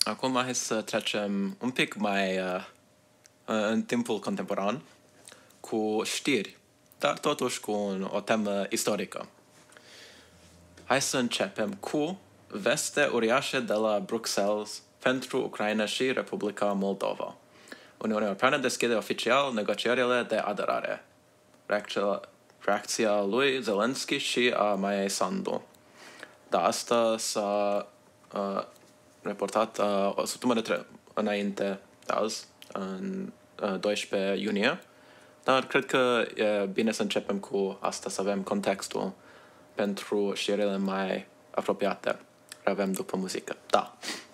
Acum hai să trecem un pic mai în timpul contemporan cu știri, dar totuși cu o temă istorică. Hai să începem cu veste uriașe de la Bruxelles pentru Ucraina și Republica Moldova. Uniunea Europeană deschide oficial negocierile de aderare. Reacția lui Zelensky și a Maiei Sandu. Da, asta s-a reportat o săptămână înainte de azi, în 12 iunie, dar cred că e bine să începem cu asta, să avem contextul pentru știrile mai apropiate. Avem după muzică. Da.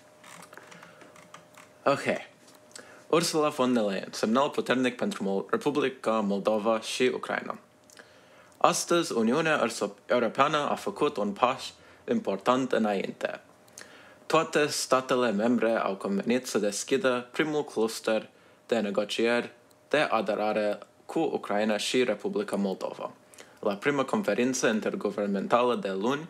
Ok. Ursula von der Leyen, semnal puternic pentru Republica Moldova și Ucraina. Astăzi, Uniunea Europeană a făcut un pas important înainte. Toate statele membre au convenit să deschidă primul cluster de negocieri de aderare cu Ucraina și Republica Moldova. La prima conferință interguvernamentală de luni,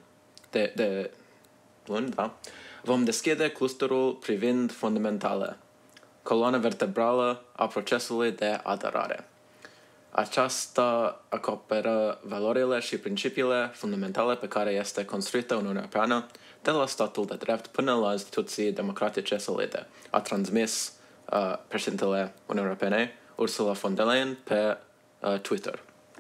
vom deschide clusterul privind fundamentale, coloana vertebrală a procesului de aderare. Aceasta acoperă valorile și principiile fundamentale pe care este construită Uniunea Europeană, de la statul de drept până la instituții democratice solide, a transmis președintele Uniunii Europene, Ursula von der Leyen, pe Twitter.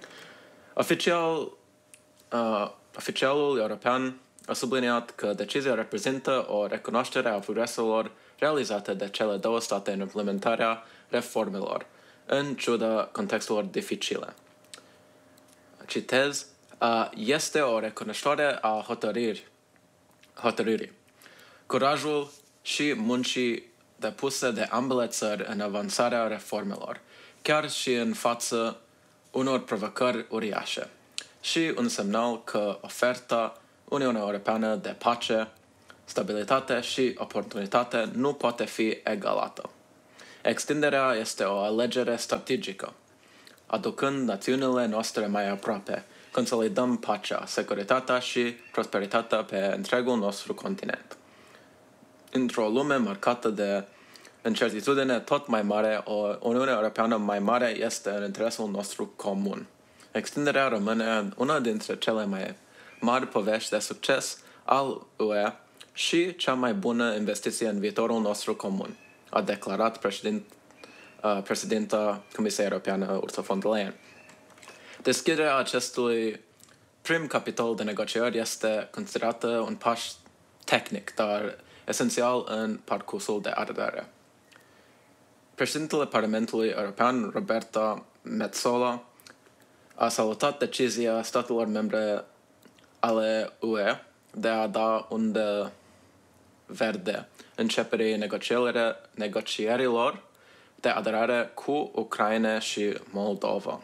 Oficialul european a subliniat că decizia reprezintă o recunoaștere a progreselor realizate de cele două state în implementarea reformelor, în ciuda contextelor dificile. Citez, este o recunoaștere a hotărârii, curajul și muncii depuse de ambele țări în avansarea reformelor, chiar și în fața unor provocări uriașe, și un semnal că oferta Uniunii Europeană de pace, stabilitate și oportunitate nu poate fi egalată. Extinderea este o alegere strategică. Aducând națiunile noastre mai aproape, consolidăm pacea, securitatea și prosperitatea pe întregul nostru continent. Într-o lume marcată de incertitudine tot mai mare, o Uniune Europeană mai mare este în interesul nostru comun. Extinderea rămâne una dintre cele mai mari povești de succes al UE și cea mai bună investiție în viitorul nostru comun, a declarat președinta Comisiei Europeană Ursula von der Leyen. Deschiderea acestui prim capitol de negocieri este considerată un pas tehnic, dar esențial în parcursul de aderare. Președintele Parlamentului European, Roberta Metsola, a salutat decizia statelor membre ale UE de a da undă verde începerii negocierilor de aderare cu Ucraina și Moldova.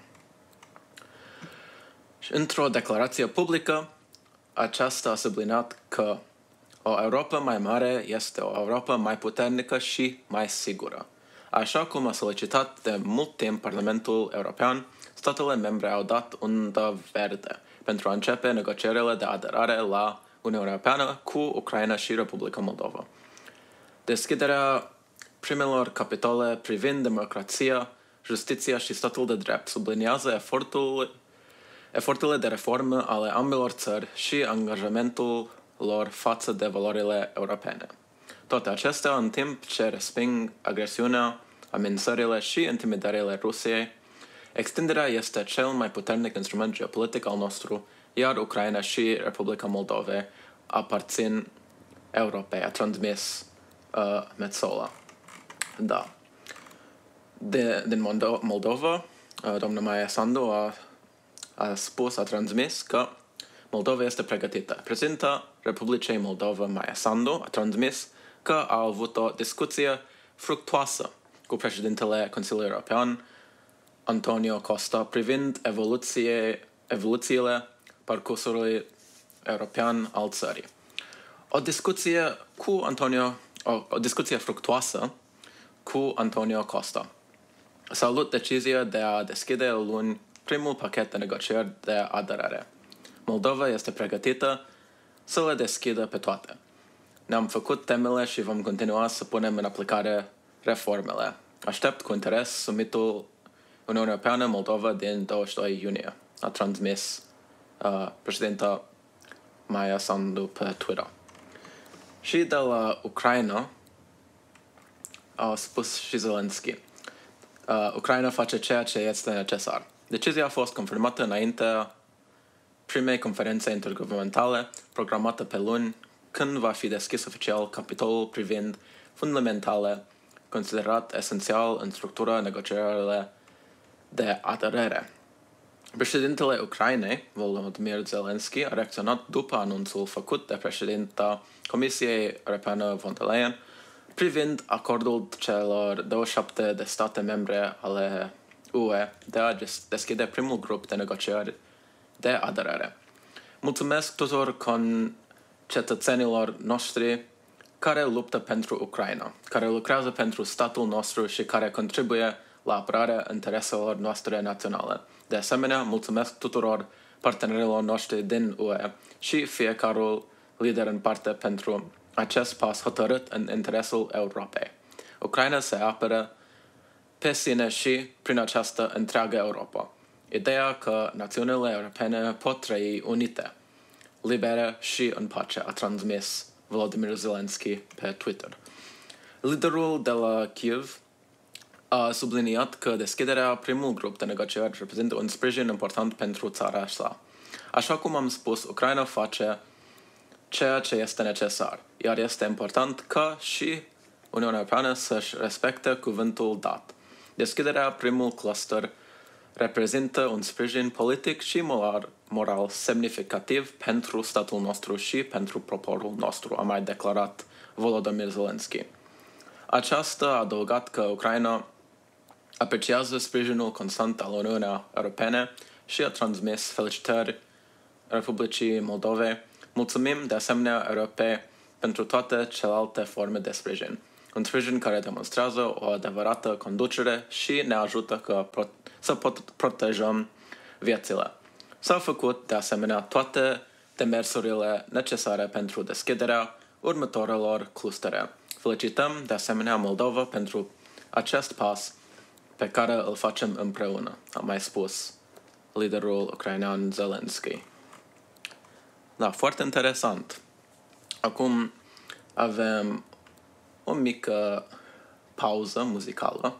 Și într-o declarație publică, aceasta a subliniat că o Europa mai mare este o Europa mai puternică și mai sigură. Așa cum a solicitat de mult timp Parlamentul European, statele membre au dat undă verde pentru a începe negocierile de aderare la Uniunea Europeană cu Ucraina și Republica Moldova. Deschiderea primelor capitole privind democrația, justiția și statul de drept subliniază eforturile de reformă ale ambelor țări și angajamentul lor față de valorile europene. Toate acestea în timp ce resping agresiunea, amenințările și intimidările Rusiei. Extinderea este cel mai puternic instrument geopolitic al nostru, iar Ucraina și Republica Moldova aparțin Europei, a transmis Metsola. Da. Din Moldova, doamna Maia Sandu a transmis că Moldova este pregătită. Președinta Republicii Moldova, Maia Sandu, a transmis că a avut o discuție fructuoasă cu președintele Consiliului European, Antonio Costa, privind evoluțiile parcursului european al țării. O discuție fructuoasă cu Antonio Costa. Salut decizia de a deschide luni primul pachet de negocieri de aderare. Moldova este pregătită să le deschidă pe toate. Ne-am făcut temele și vom continua să punem în aplicare reformele. Aștept cu interes summitul Uniunea Europeană Moldova din 22 iunie, a transmis președinta Maia Sandu pe Twitter. Și de la Ucraina a spus și Zelensky. Ucraina face ceea ce este necesar. Decizia a fost confirmată înaintea primei conferințe interguvernamentale programată pe luni, când va fi deschis oficial capitolul privind fundamentale, considerat esențial în structura negocierile de aderare. Președintele Ucrainei, Volodymyr Zelensky, a reacționat după anunțul făcut de președinta Comisiei Europene von der Leyen privind acordul celor 27 de state membre ale UE de a deschide primul grup de negocieri de aderare. Mulțumesc tuturor concetățenilor noștri care luptă pentru Ucraina, care lucrează pentru statul nostru și care contribuie la apărarea intereselor noastre naționale. De asemenea, mulțumesc tuturor partenerilor noștri din UE și fiecare lider în parte pentru acest pas hotărât în interesul Europei. Ucraina se apără pe sine și prin această întreagă Europa. Ideea că națiunile europene pot trăi unite, libere și în pace, a transmis Volodymyr Zelensky pe Twitter. Liderul de la Kiev a subliniat că deschiderea primul grup de negocieri reprezintă un sprijin important pentru țara sa. Așa cum am spus, Ucraina face ceea ce este necesar, iar este important ca și Uniunea Europeană să-și respecte cuvântul dat. Deschiderea primul cluster reprezintă un sprijin politic și moral semnificativ pentru statul nostru și pentru poporul nostru, a mai declarat Volodymyr Zelensky. Aceasta a adăugat că Ucraina apreciază sprijinul constant al Uniunii Europene și a transmis felicitări Republicii Moldovei. Mulțumim de asemenea Europei pentru toate celelalte forme de sprijin. Un sprijin care demonstrează o adevărată conducere și ne ajută să protejăm viețile. S-au făcut de asemenea toate demersurile necesare pentru deschiderea următoarelor clustere. Felicităm de asemenea Moldova pentru acest pas pe care îl facem împreună, a mai spus liderul ucrainean Zelensky. Da, foarte interesant. Acum avem o mică pauză muzicală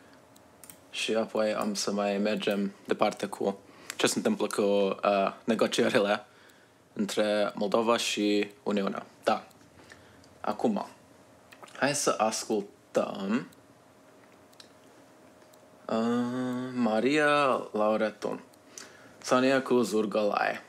și apoi am să mai mergem departe cu ce se întâmplă cu negocierile între Moldova și Uniunea. Da. Acum, hai să ascultăm Maria Laureton, Sonia cu Zurgălaie.